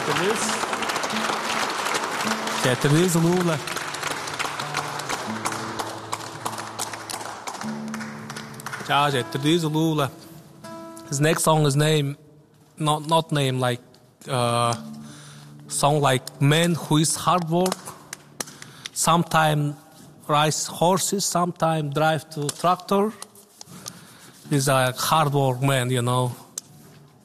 Cetrus Lula. Ciao, Cetrus Lula. His next song is not name like song like man who is hard work. Sometime race horses, sometime drive to tractor. He's a hard work man, you know.